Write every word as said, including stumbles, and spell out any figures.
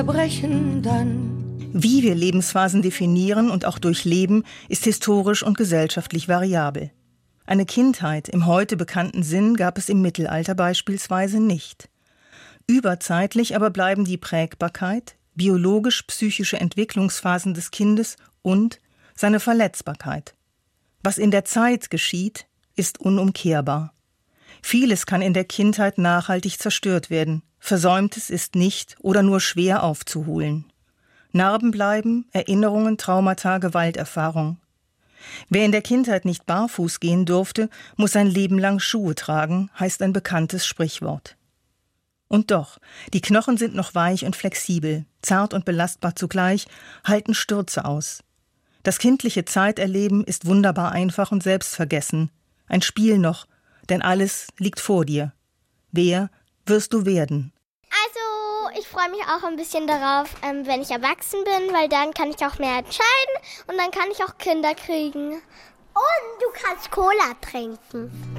Brechen dann. Wie wir Lebensphasen definieren und auch durchleben, ist historisch und gesellschaftlich variabel. Eine Kindheit im heute bekannten Sinn gab es im Mittelalter beispielsweise nicht. Überzeitlich aber bleiben die Prägbarkeit, biologisch-psychische Entwicklungsphasen des Kindes und seine Verletzbarkeit. Was in der Zeit geschieht, ist unumkehrbar. Vieles kann in der Kindheit nachhaltig zerstört werden. Versäumtes ist nicht oder nur schwer aufzuholen. Narben bleiben, Erinnerungen, Traumata, Gewalterfahrung. Wer in der Kindheit nicht barfuß gehen durfte, muss sein Leben lang Schuhe tragen, heißt ein bekanntes Sprichwort. Und doch, die Knochen sind noch weich und flexibel, zart und belastbar zugleich, halten Stürze aus. Das kindliche Zeiterleben ist wunderbar einfach und selbstvergessen. Ein Spiel noch, denn alles liegt vor dir. Wer wirst du werden? Also, ich freue mich auch ein bisschen darauf, ähm, wenn ich erwachsen bin, weil dann kann ich auch mehr entscheiden und dann kann ich auch Kinder kriegen. Und du kannst Cola trinken.